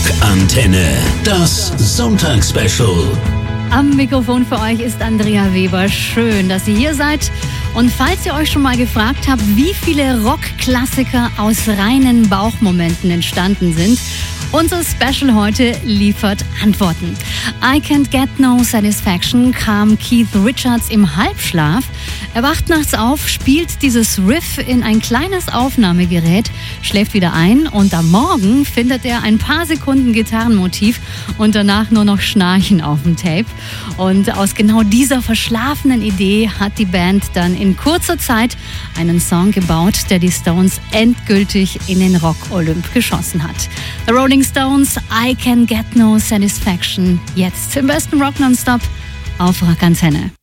Rockantenne, das Sonntagsspecial. Am Mikrofon für euch ist Andrea Weber. Schön, dass ihr hier seid. Und falls ihr euch schon mal gefragt habt, wie viele Rockklassiker aus reinen Bauchmomenten entstanden sind, unser Special heute liefert Antworten. I Can't Get No Satisfaction kam Keith Richards im Halbschlaf. Er wacht nachts auf, spielt dieses Riff in ein kleines Aufnahmegerät, schläft wieder ein und am Morgen findet er ein paar Sekunden Gitarrenmotiv und danach nur noch Schnarchen auf dem Tape. Und aus genau dieser verschlafenen Idee hat die Band dann in kurzer Zeit einen Song gebaut, der die Stones endgültig in den Rock-Olymp geschossen hat. The Rolling Stones, I Can Get No Satisfaction. Jetzt im besten Rock Nonstop auf Rockantenne.